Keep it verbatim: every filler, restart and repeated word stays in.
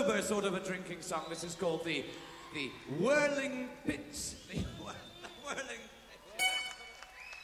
sober sort of a drinking song. This is called the the Whirling Pits. The Whirling